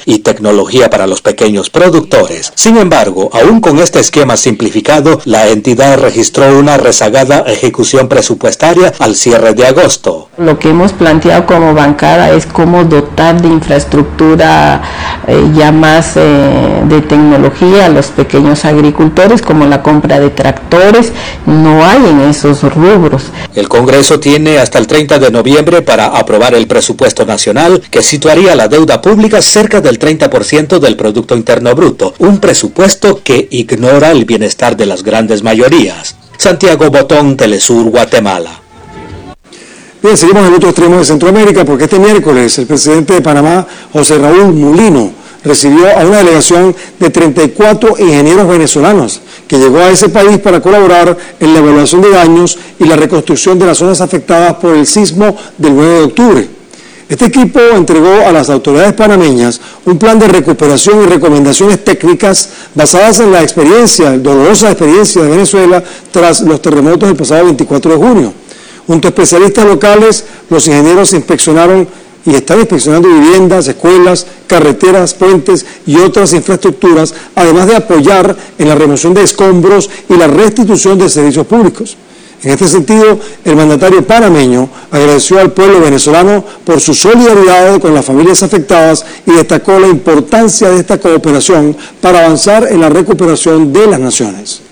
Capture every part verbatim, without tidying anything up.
y tecnología para los pequeños productores. Sin embargo, aún con este esquema simplificado, la entidad registró una rezagada ejecución presupuestaria al cierre de agosto. Lo que hemos planteado como bancada es cómo dotar de infraestructura eh, ya más eh, de tecnología a los pequeños agricultores, como la compra de tractores. No hay en esos rubros. El Congreso tiene hasta el treinta de noviembre para aprobar el presupuesto nacional, que situaría la deuda pública cerca del treinta por ciento del Producto Interno Bruto, un presupuesto que ignora el bienestar de las grandes mayorías. Santiago Botón, Telesur, Guatemala. Bien, seguimos en el otro extremo de Centroamérica, porque este miércoles el presidente de Panamá, José Raúl Mulino, recibió a una delegación de treinta y cuatro ingenieros venezolanos que llegó a ese país para colaborar en la evaluación de daños y la reconstrucción de las zonas afectadas por el sismo del nueve de octubre. Este equipo entregó a las autoridades panameñas un plan de recuperación y recomendaciones técnicas basadas en la experiencia, dolorosa experiencia de Venezuela tras los terremotos del pasado veinticuatro de junio. Junto a especialistas locales, los ingenieros inspeccionaron y están inspeccionando viviendas, escuelas, carreteras, puentes y otras infraestructuras, además de apoyar en la remoción de escombros y la restitución de servicios públicos. En este sentido, el mandatario panameño agradeció al pueblo venezolano por su solidaridad con las familias afectadas y destacó la importancia de esta cooperación para avanzar en la recuperación de las naciones.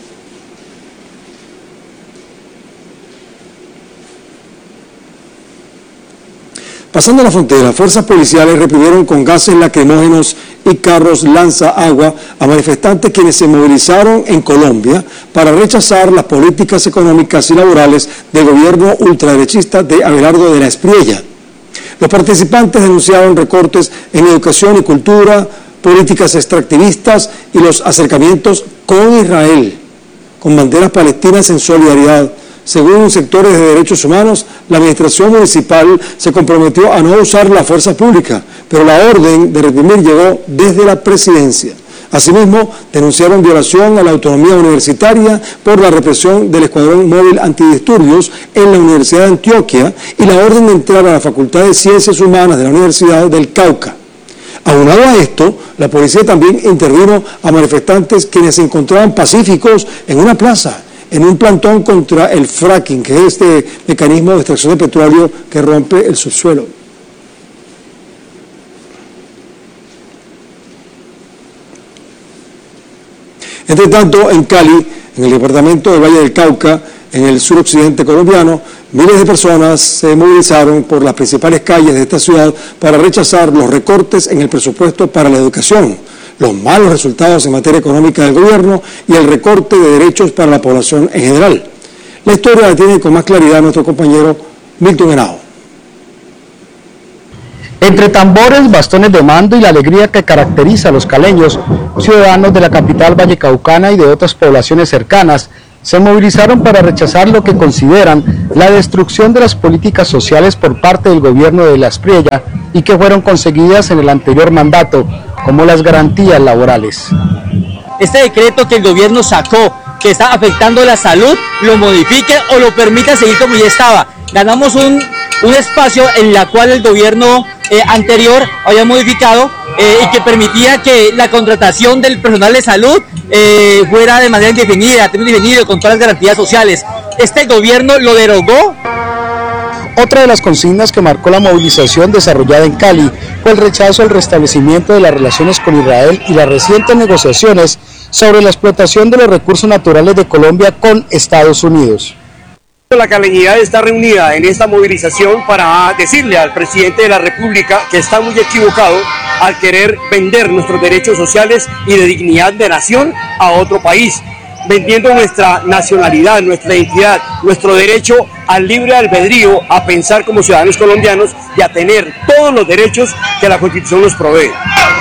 Pasando la frontera, fuerzas policiales reprimieron con gases lacrimógenos y carros lanza agua a manifestantes quienes se movilizaron en Colombia para rechazar las políticas económicas y laborales del gobierno ultraderechista de Abelardo de la Espriella. Los participantes denunciaron recortes en educación y cultura, políticas extractivistas y los acercamientos con Israel, con banderas palestinas en solidaridad. Según sectores de derechos humanos, la administración municipal se comprometió a no usar la fuerza pública, pero la orden de reprimir llegó desde la presidencia. Asimismo, denunciaron violación a la autonomía universitaria por la represión del Escuadrón Móvil Antidisturbios en la Universidad de Antioquia y la orden de entrar a la Facultad de Ciencias Humanas de la Universidad del Cauca. Aunado a esto, la policía también intervino a manifestantes quienes se encontraban pacíficos en una plaza, en un plantón contra el fracking, que es este mecanismo de extracción de petróleo que rompe el subsuelo. Entre tanto, en Cali, en el departamento del Valle del Cauca, en el suroccidente colombiano, miles de personas se movilizaron por las principales calles de esta ciudad para rechazar los recortes en el presupuesto para la educación, los malos resultados en materia económica del gobierno y el recorte de derechos para la población en general. La historia la tiene con más claridad nuestro compañero Milton Henao. Entre tambores, bastones de mando y la alegría que caracteriza a los caleños, ciudadanos de la capital vallecaucana y de otras poblaciones cercanas, se movilizaron para rechazar lo que consideran la destrucción de las políticas sociales por parte del gobierno de la Espriella y que fueron conseguidas en el anterior mandato, como las garantías laborales. Este decreto que el gobierno sacó, que está afectando la salud, lo modifique o lo permita seguir como ya estaba. Ganamos un, un espacio en la cual el gobierno eh, anterior había modificado eh, y que permitía que la contratación del personal de salud eh, fuera de manera indefinida, indefinida, con todas las garantías sociales. Este gobierno lo derogó. Otra de las consignas que marcó la movilización desarrollada en Cali fue el rechazo al restablecimiento de las relaciones con Israel y las recientes negociaciones sobre la explotación de los recursos naturales de Colombia con Estados Unidos. La caleñidad está reunida en esta movilización para decirle al presidente de la República que está muy equivocado al querer vender nuestros derechos sociales y de dignidad de nación a otro país, vendiendo nuestra nacionalidad, nuestra identidad, nuestro derecho al libre albedrío, a pensar como ciudadanos colombianos y a tener todos los derechos que la Constitución nos provee.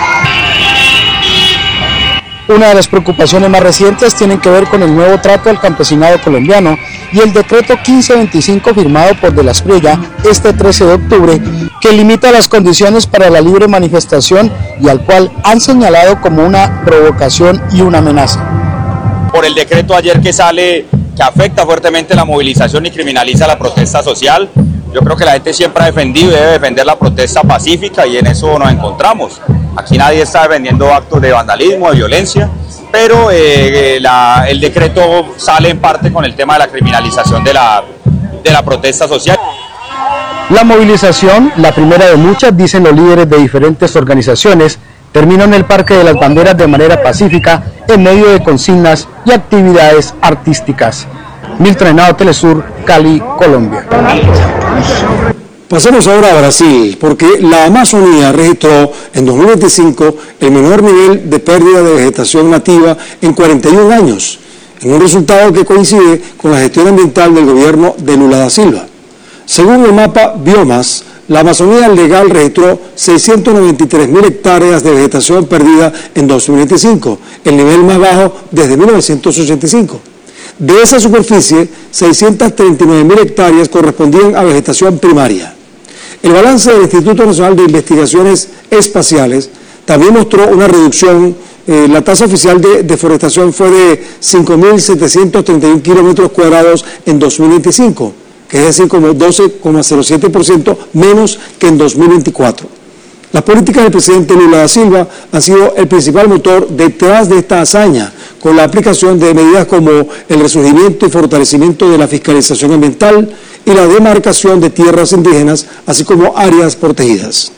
Una de las preocupaciones más recientes tienen que ver con el nuevo trato al campesinado colombiano y el decreto quince veinticinco firmado por De la Espriella este trece de octubre, que limita las condiciones para la libre manifestación y al cual han señalado como una provocación y una amenaza. Por el decreto ayer que sale, que afecta fuertemente la movilización y criminaliza la protesta social, yo creo que la gente siempre ha defendido y debe defender la protesta pacífica y en eso nos encontramos. Aquí nadie está defendiendo actos de vandalismo, de violencia, pero eh, la, el decreto sale en parte con el tema de la criminalización de la, de la protesta social. La movilización, la primera de muchas, dicen los líderes de diferentes organizaciones, terminó en el Parque de las Banderas de manera pacífica, en medio de consignas y actividades artísticas. Milton Henao, Telesur, Cali, Colombia. Pasemos ahora a Brasil, porque la Amazonía registró en dos mil veinticinco el menor nivel de pérdida de vegetación nativa en cuarenta y un años, en un resultado que coincide con la gestión ambiental del gobierno de Lula da Silva. Según el mapa Biomas, la Amazonía legal registró seiscientas noventa y tres mil hectáreas de vegetación perdida en dos mil veinticinco, el nivel más bajo desde mil novecientos ochenta y cinco. De esa superficie, seiscientas treinta y nueve mil hectáreas correspondían a vegetación primaria. El balance del Instituto Nacional de Investigaciones Espaciales también mostró una reducción. Eh, la tasa oficial de deforestación fue de cinco mil setecientos treinta y un kilómetros cuadrados en dos mil veinticinco, que es decir, como doce coma cero siete por ciento menos que en dos mil veinticuatro. Las políticas del presidente Lula da Silva han sido el principal motor detrás de esta hazaña, con la aplicación de medidas como el resurgimiento y fortalecimiento de la fiscalización ambiental y la demarcación de tierras indígenas, así como áreas protegidas.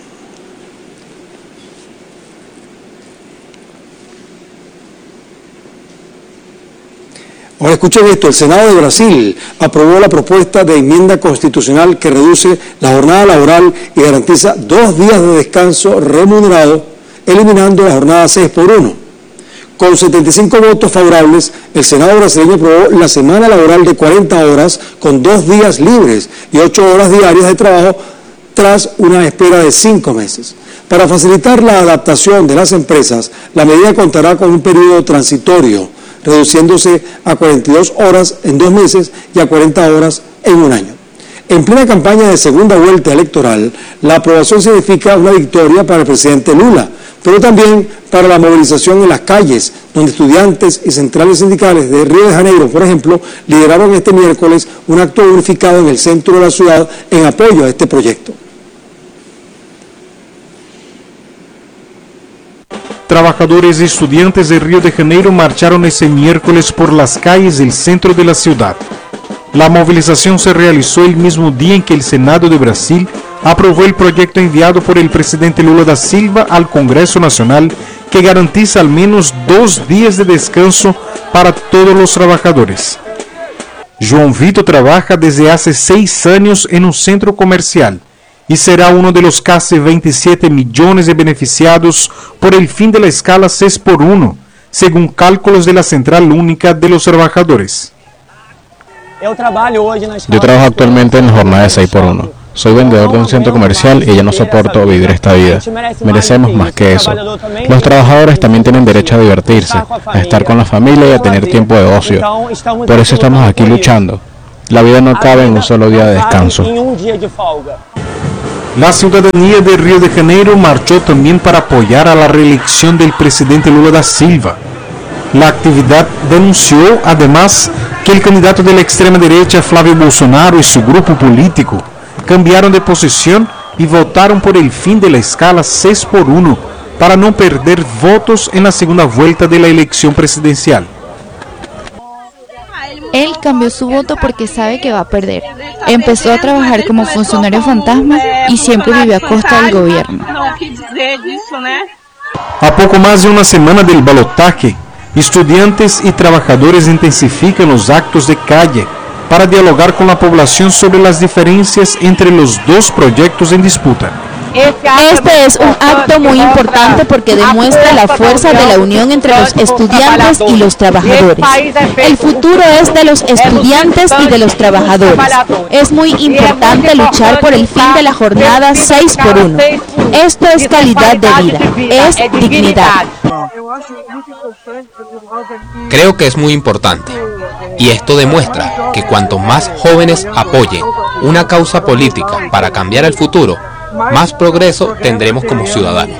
Ahora escuchen esto, el Senado de Brasil aprobó la propuesta de enmienda constitucional que reduce la jornada laboral y garantiza dos días de descanso remunerado, eliminando la jornada seis por uno. Con setenta y cinco votos favorables, el Senado brasileño aprobó la semana laboral de cuarenta horas con dos días libres y ocho horas diarias de trabajo tras una espera de cinco meses. Para facilitar la adaptación de las empresas, la medida contará con un periodo transitorio, reduciéndose a cuarenta y dos horas en dos meses y a cuarenta horas en un año. En plena campaña de segunda vuelta electoral, la aprobación significa una victoria para el presidente Lula, pero también para la movilización en las calles, donde estudiantes y centrales sindicales de Río de Janeiro, por ejemplo, lideraron este miércoles un acto unificado en el centro de la ciudad en apoyo a este proyecto. Trabajadores y estudiantes de Río de Janeiro marcharon ese miércoles por las calles del centro de la ciudad. La movilización se realizó el mismo día en que el Senado de Brasil aprobó el proyecto enviado por el presidente Lula da Silva al Congreso Nacional que garantiza al menos dos días de descanso para todos los trabajadores. João Vitor trabaja desde hace seis años en un centro comercial y será uno de los casi veintisiete millones de beneficiados por el fin de la escala seis por uno, según cálculos de la Central Única de los Trabajadores. Yo trabajo actualmente en la jornada de seis por uno. Soy vendedor de un centro comercial y ya no soporto vivir esta vida. Merecemos más que eso. Los trabajadores también tienen derecho a divertirse, a estar con la familia y a tener tiempo de ocio. Por eso estamos aquí luchando. La vida no cabe en un solo día de descanso. La ciudadanía de Río de Janeiro marchó también para apoyar a la reelección del presidente Lula da Silva. La actividad denunció además que el candidato de la extrema derecha Flávio Bolsonaro y su grupo político cambiaron de posición y votaron por el fin de la escala seis por uno para no perder votos en la segunda vuelta de la elección presidencial. Él cambió su voto porque sabe que va a perder. Empezó a trabajar como funcionario fantasma y siempre vivió a costa del gobierno. A poco más de una semana del balotaje, estudiantes y trabajadores intensifican los actos de calle para dialogar con la población sobre las diferencias entre los dos proyectos en disputa. Este es un acto muy importante porque demuestra la fuerza de la unión entre los estudiantes y los trabajadores. El futuro es de los estudiantes y de los trabajadores. Es muy importante luchar por el fin de la jornada seis por uno. Esto es calidad de vida, es dignidad. Creo que es muy importante, y esto demuestra que cuanto más jóvenes apoyen una causa política para cambiar el futuro, más progreso tendremos como ciudadanos.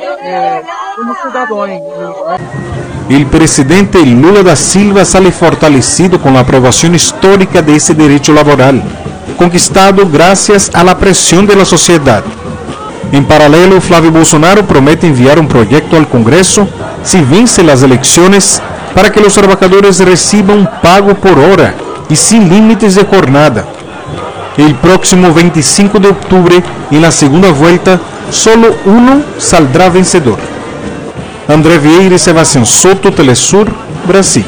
El presidente Lula da Silva sale fortalecido con la aprobación histórica de ese derecho laboral, conquistado gracias a la presión de la sociedad. En paralelo, Flávio Bolsonaro promete enviar un proyecto al Congreso si vence las elecciones para que los trabajadores reciban pago por hora y sin límites de jornada. El próximo veinticinco de octubre, en la segunda vuelta, solo uno saldrá vencedor. André Vieira y Sebastián Soto, Telesur, Brasil.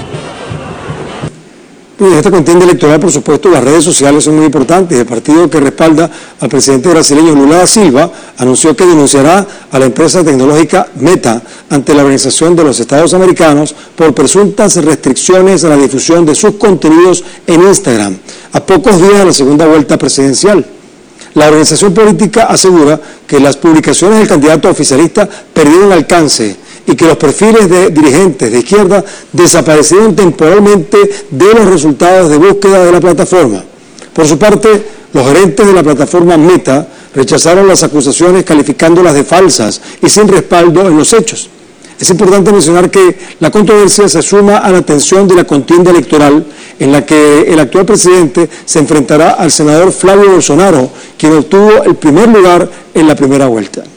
En esta contienda electoral, por supuesto, las redes sociales son muy importantes. El partido que respalda al presidente brasileño Lula da Silva anunció que denunciará a la empresa tecnológica Meta ante la Organización de los Estados Americanos por presuntas restricciones a la difusión de sus contenidos en Instagram, a pocos días de la segunda vuelta presidencial. La organización política asegura que las publicaciones del candidato oficialista perdieron alcance y que los perfiles de dirigentes de izquierda desaparecieron temporalmente de los resultados de búsqueda de la plataforma. Por su parte, los gerentes de la plataforma Meta rechazaron las acusaciones calificándolas de falsas y sin respaldo en los hechos. Es importante mencionar que la controversia se suma a la tensión de la contienda electoral en la que el actual presidente se enfrentará al senador Flávio Bolsonaro, quien obtuvo el primer lugar en la primera vuelta.